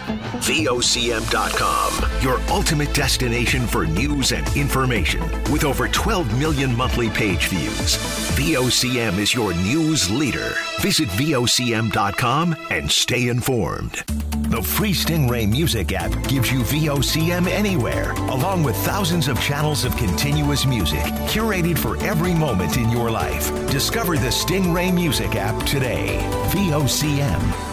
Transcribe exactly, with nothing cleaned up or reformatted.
V O C M dot com, your ultimate destination for news and information. With over twelve million monthly page views, V O C M is your news leader. Visit V O C M dot com and stay informed. The free Stingray Music app gives you V O C M anywhere, along with thousands of channels of continuous music, curated for every moment in your life. Discover the Stingray Music app today. V O C M